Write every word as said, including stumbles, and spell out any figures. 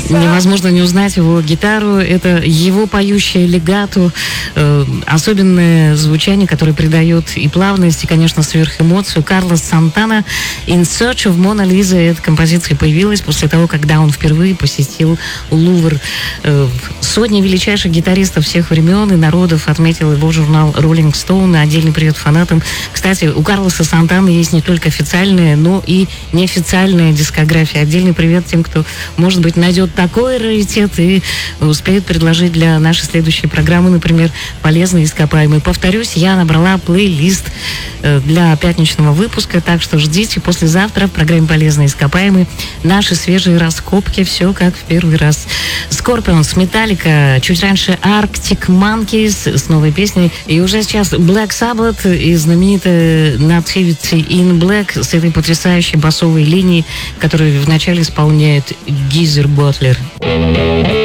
невозможно не узнать его гитару. Это его поющая легато, э, особенное звучание, которое придает и плавность, и, конечно, сверхэмоцию. Карлос Сантана «In Search of Mona Lisa». Эта композиция появилась после того, когда он впервые посетил Лувр. Э, сотни величайших гитаристов всех времен и народов отметил его журнал Rolling Stone. Отдельный привет фанатам. Кстати, у Карлоса Сантаны есть не только официальная, но и неофициальная дискография. Отдельный привет тем, кто, может быть, найдет такой раритет и успеет предложить для нашей следующей программы, например, полезные ископаемые. Повторюсь, я набрала плейлист для пятничного выпуска, так что ждите послезавтра в программе «Полезные ископаемые» наши свежие раскопки, все как в первый раз. Scorpions, Metallica, чуть раньше Arctic Monkeys с новой песней, и уже сейчас Black Sabbath и знаменитая Nativity in Black с этой потрясающей басовой линией, которую вначале исполняет Гизер Батлер.